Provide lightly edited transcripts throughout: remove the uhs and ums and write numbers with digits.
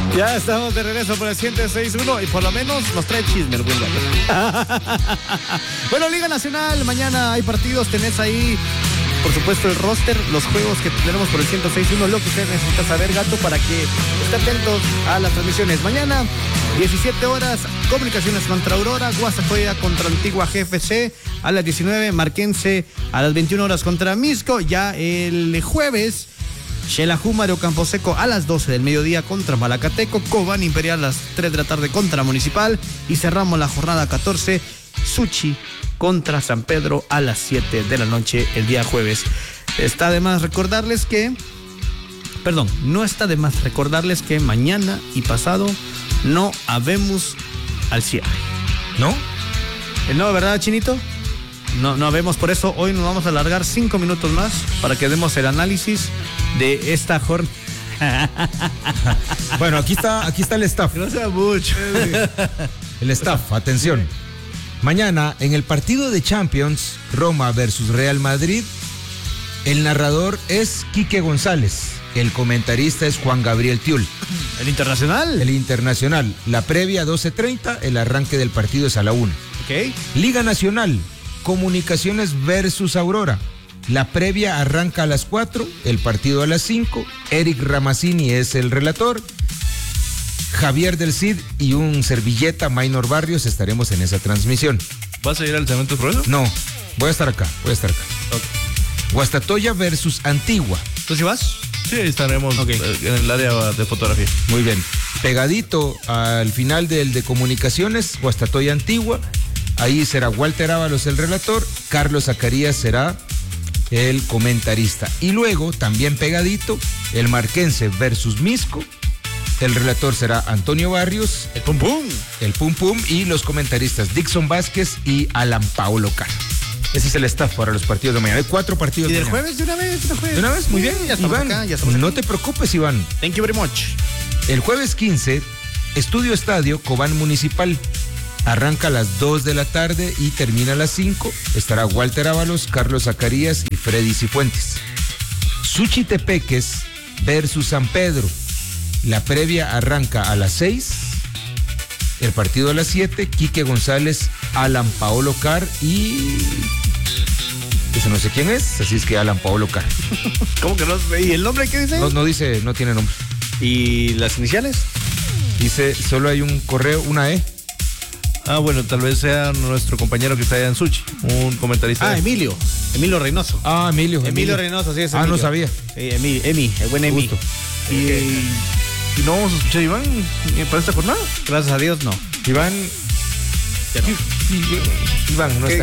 Ya estamos de regreso por el 106.1 y por lo menos nos trae chisme el buen gato. Bueno, Liga Nacional, mañana hay partidos, tenés ahí, por supuesto, el roster, los juegos que tendremos por el 106.1, lo que usted necesita saber, gato, para que esté atentos a las transmisiones. Mañana, 17 horas, Comunicaciones contra Aurora, Guastatoya contra Antigua GFC, a las 19, Marquense a las 21 horas contra Misco. Ya el jueves, Xelajú Mario Camposeco a las 12 del mediodía contra Malacateco, Cobán Imperial a las 3 de la tarde contra Municipal y cerramos la jornada 14, Suchi contra San Pedro a las 7 de la noche el día jueves. Está de más recordarles que, no está de más recordarles que mañana y pasado no habemos al cierre. ¿No? No, ¿verdad, Chinito? No habemos, por eso hoy nos vamos a alargar 5 minutos más para que demos el análisis de esta jornada. Bueno, aquí está el staff. No sea mucho. El staff, atención. Mañana, en el partido de Champions, Roma versus Real Madrid, el narrador es Quique González. El comentarista es Juan Gabriel Tiul. ¿El internacional? El internacional. La previa 12:30, el arranque del partido es a la 1. Ok. Liga Nacional, Comunicaciones versus Aurora. La previa arranca a las 4, el partido a las 5. Eric Ramazzini es el relator. Javier del Cid y un servilleta, Maynor Barrios, estaremos en esa transmisión. ¿Vas a ir al Cemento Progreso? No, voy a estar acá. Okay. Guastatoya versus Antigua. ¿Tú sí vas? Sí, estaremos en el área de fotografía. Muy bien. Pegadito al final del de Comunicaciones, Guastatoya Antigua. Ahí será Walter Ábalos el relator, Carlos Zacarías será el comentarista. Y luego, también pegadito, el Marquense versus Misco. El relator será Antonio Barrios. El Pum Pum. El Pum Pum y los comentaristas Dixon Vázquez y Alan Paulo Car. Ese es el staff para los partidos de mañana. Hay 4 partidos. ¿Y del mañana. jueves de una vez? ¿De una vez? Muy bien. Ya estamos Iván, acá, ya estamos no aquí. te preocupes, Iván. Thank you very much. El jueves 15, Estudio Estadio, Cobán Municipal. Arranca a las 2 de la tarde y termina a las 5. Estará Walter Ábalos, Carlos Zacarías y Freddy Cifuentes. Suchitepeques versus San Pedro. La previa arranca a las 6. El partido a las 7. Quique González, Alan Paolo Car y... Eso no sé quién es, así es que Alan Paolo Car. ¿Cómo que no? ¿Y el nombre qué dice? No dice, no tiene nombre. ¿Y las iniciales? Dice, solo hay un correo, una E. Ah, bueno, tal vez sea nuestro compañero que está allá en Suchi, un comentarista. Emilio Reynoso. Emilio Reynoso, sí es Emilio. No sabía. Sí, el buen Emi. Gusto. ¿Y no vamos a escuchar a Iván para esta jornada? Gracias a Dios, no. Iván... Ya no. Iván, no está.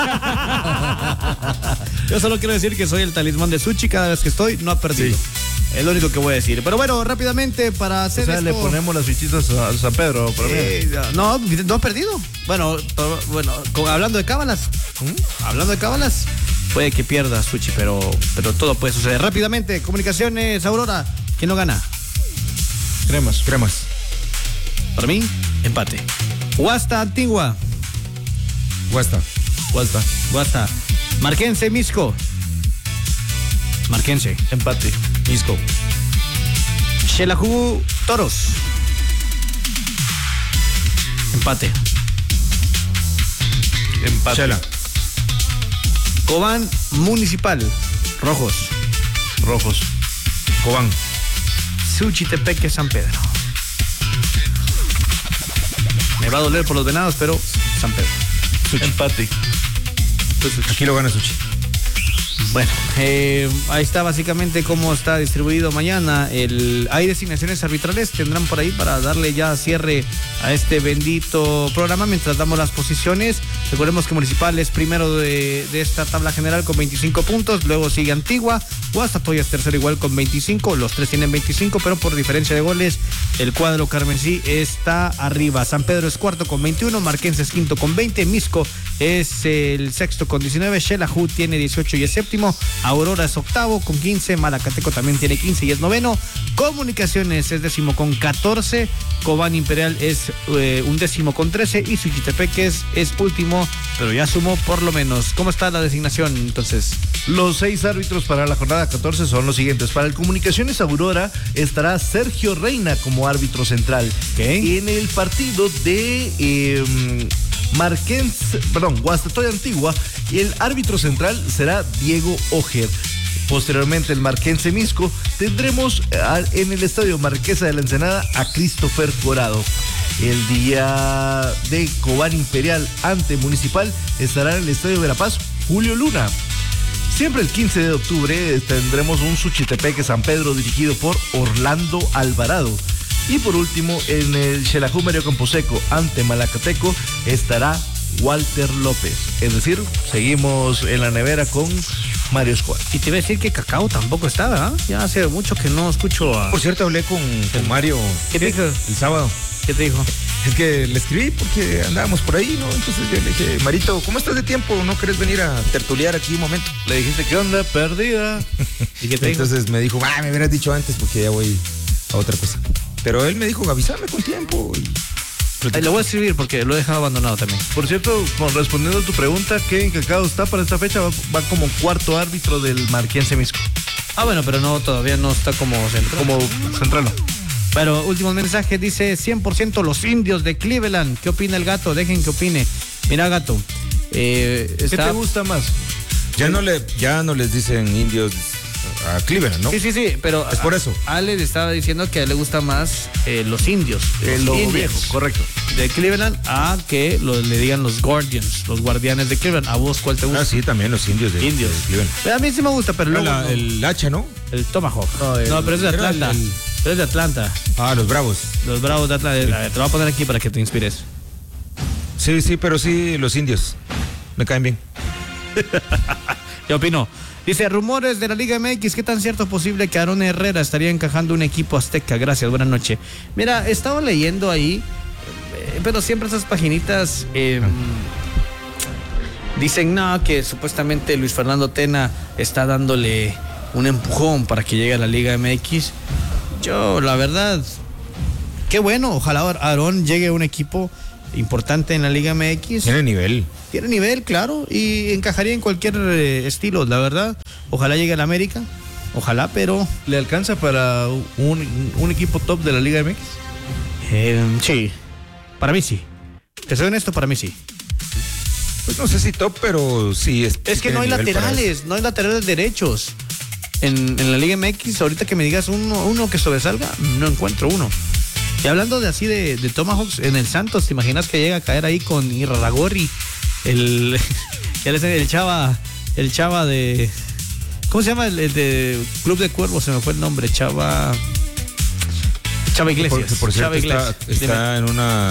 Yo solo quiero decir que soy el talismán de Suchi. Cada vez que estoy, no ha perdido. Sí. Es lo único que voy a decir. Pero bueno, rápidamente para hacer esto... le ponemos las fichitas a San Pedro. No ha perdido. Bueno, hablando de cábalas. Puede que pierda Suchi, pero todo puede suceder. Rápidamente, Comunicaciones, Aurora. ¿Quién lo gana? Cremas. Para mí, empate. Guasta, Antigua. Guasta. Marquense, Misco. Marquense. Empate. Misco. Xelajú, Toros. Empate. Xela. Cobán, Municipal. Rojos. Cobán. Suchitepeque, San Pedro. Me va a doler por los venados, pero San Pedro. Suchi. Empate. Aquí lo gana Suchi. Bueno, ahí está básicamente cómo está distribuido mañana. Hay designaciones arbitrales, tendrán por ahí para darle ya cierre a este bendito programa mientras damos las posiciones. Recordemos que Municipal es primero de esta tabla general con 25 puntos, luego sigue Antigua, Guastatoya es tercero igual con 25, los tres tienen 25, pero por diferencia de goles el cuadro carmesí está arriba. San Pedro es cuarto con 21, Marquense es quinto con 20, Misco es el sexto con 19, Xelajú tiene 18 y es séptimo. 7º, Aurora es 8º con 15, Malacateco también tiene 15 y es 9º, Comunicaciones es 10º con 14, Cobán Imperial es 11º con 13 y Suchitepeque es último, pero ya sumó por lo menos. ¿Cómo está la designación entonces? Los 6 árbitros para la jornada 14 son los siguientes. Para el Comunicaciones Aurora estará Sergio Reina como árbitro central. ¿Qué? En el partido de Guastatoya Antigua, el árbitro central será Diego Ojer. Posteriormente, el Marquense Misco, tendremos en el Estadio Marquesa de la Ensenada a Christopher Corado. El día de Cobán Imperial ante Municipal estará en el Estadio Verapaz Julio Luna. Siempre el 15 de octubre tendremos un Suchitepeque San Pedro dirigido por Orlando Alvarado. Y por último, en el Xelajú Mario Camposeco ante Malacateco estará Walter López. Es decir, seguimos en la nevera con Mario Squad. Y te iba a decir que Cacao tampoco está, ¿verdad? Ya hace mucho que no escucho a... Por cierto, hablé con Mario ¿Qué te dijo? el sábado. ¿Qué te dijo? Es que le escribí porque andábamos por ahí, ¿no? Entonces yo le dije, Marito, ¿cómo estás de tiempo? ¿No querés venir a tertuliar aquí un momento? Le dijiste, ¿qué onda? Perdida. ¿Y qué te dijo? Entonces me dijo, me hubieras dicho antes porque ya voy a otra cosa. Pero él me dijo, avísame con tiempo. Le voy a escribir porque lo he dejado abandonado también. Por cierto, respondiendo a tu pregunta, Kevin Cacao está para esta fecha, va como cuarto árbitro del Marquense Misco. Ah, bueno, pero no, todavía no está como central. Como central. Pero último mensaje, dice 100% los indios de Cleveland. ¿Qué opina el gato? Dejen que opine. Mira, gato. ¿Qué te gusta más? Ya no les dicen indios a Cleveland, ¿no? Sí, pero es por eso. Ale le estaba diciendo que a él le gusta más los indios. Lo indios viejo, correcto. De Cleveland a que le digan los Guardians, los guardianes de Cleveland. ¿A vos cuál te gusta? Ah, sí, también los indios de Cleveland. A mí sí me gusta, pero luego... El hacha, ¿no? El Tomahawk. No, pero es de Atlanta. Pero es de Atlanta. Ah, los Bravos. Los Bravos de Atlanta. A ver, te lo voy a poner aquí para que te inspires. Sí, pero sí, los indios. Me caen bien. Yo opino. Dice, rumores de la Liga MX, ¿qué tan cierto es posible que Aarón Herrera estaría encajando un equipo azteca? Gracias, buenas noches. Mira, he estado leyendo ahí, pero siempre esas paginitas dicen, no, que supuestamente Luis Fernando Tena está dándole un empujón para que llegue a la Liga MX. Yo, la verdad, qué bueno, ojalá Aarón llegue a un equipo importante en la Liga MX. Tiene nivel. Tiene nivel, claro, y encajaría en cualquier estilo, la verdad. Ojalá llegue a la América, ojalá, pero... ¿Le alcanza para un equipo top de la Liga MX? Sí, para mí sí. Te soy honesto, para mí sí. Pues no sé si top, pero sí. Es que no hay laterales, no hay laterales derechos. En la Liga MX, ahorita que me digas uno que sobresalga, no encuentro uno. Y hablando de así de Tomahawks en el Santos, ¿te imaginas que llega a caer ahí con Iraragorri? El chava de... ¿Cómo se llama? El de Club de Cuervos, se me fue el nombre. Chava Iglesias. Por cierto, está en una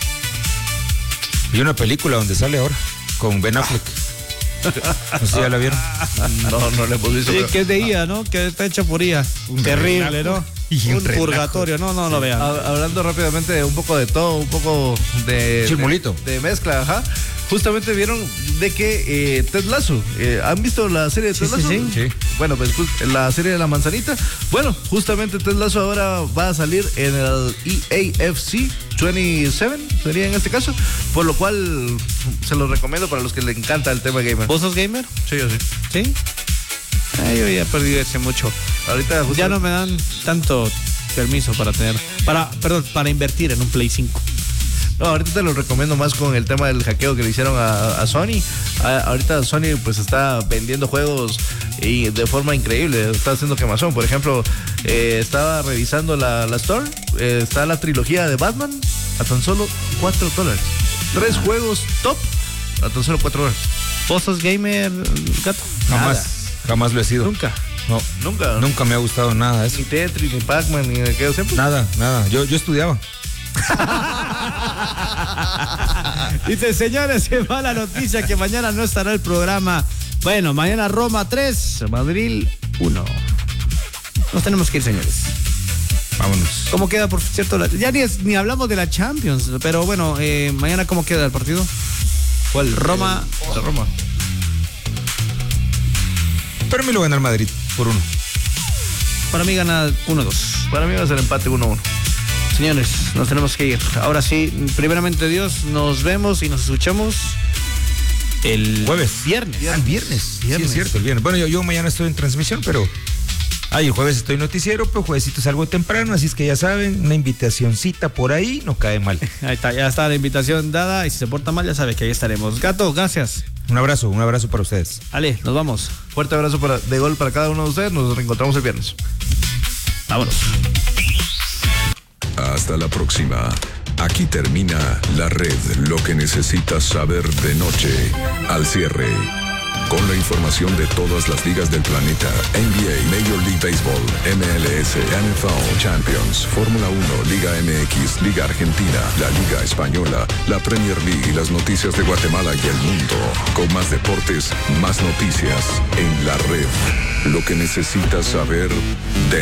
película donde sale ahora con Ben Affleck. No sé si ya la vieron. No le hemos visto. Sí, que es de IA, ¿no? Que está hecha por IA. Terrible, ¿no? Un purgatorio, no lo vean. Hablando rápidamente de un poco de todo, un poco de... Chirmolito. De mezcla, ajá. Justamente vieron de que Ted Lasso, ¿han visto la serie de Ted Lasso? Sí. Bueno, pues la serie de la manzanita. Bueno, justamente Ted Lasso ahora va a salir en el EAFC 27, sería en este caso, por lo cual se los recomiendo para los que le encanta el tema gamer. ¿Vos sos gamer? Sí, yo sí. ¿Sí? Yo ya perdí ese mucho. Ahorita ya no me dan tanto permiso para invertir en un Play 5. No, ahorita te lo recomiendo más con el tema del hackeo que le hicieron a Sony. Ahorita Sony pues está vendiendo juegos y de forma increíble, está haciendo quemazón. Por ejemplo, estaba revisando la Store, está la trilogía de Batman a tan solo $4. 3 juegos top a tan solo $4. ¿Vos sos gamer, gato? Jamás lo he sido. Nunca. No, nunca me ha gustado nada de eso. Ni Tetris, ni Pac-Man, ni aquello siempre. Nada. Yo estudiaba. Dice, señores, se va la noticia que mañana no estará el programa. Bueno, mañana Roma 3, Madrid 1. Nos tenemos que ir, señores. Vámonos. ¿Cómo queda, por cierto? Ya ni hablamos de la Champions, pero bueno, mañana ¿cómo queda el partido? ¿Cuál? Roma. Roma. Pero me lo gana el Madrid por 1. Para mí gana 1-2. Para mí va a ser empate 1-1. Señores, nos tenemos que ir. Ahora sí, primeramente Dios, nos vemos y nos escuchamos el viernes. El viernes. Sí, es cierto, el viernes. Bueno, yo mañana estoy en transmisión, pero el jueves estoy en noticiero, pero juevesito salgo temprano, así es que ya saben, una invitacioncita por ahí no cae mal. Ahí está, ya está la invitación dada y si se porta mal ya sabe que ahí estaremos. Gato, gracias. Un abrazo para ustedes. Ale, nos vamos. Fuerte abrazo de gol para cada uno de ustedes. Nos reencontramos el viernes. Vámonos. Hasta la próxima. Aquí termina La Red, lo que necesitas saber de noche. Al cierre, con la información de todas las ligas del planeta: NBA, Major League Baseball, MLS, NFL, Champions, Fórmula 1, Liga MX, Liga Argentina, la Liga Española, la Premier League y las noticias de Guatemala y el mundo. Con más deportes, más noticias en La Red, lo que necesitas saber de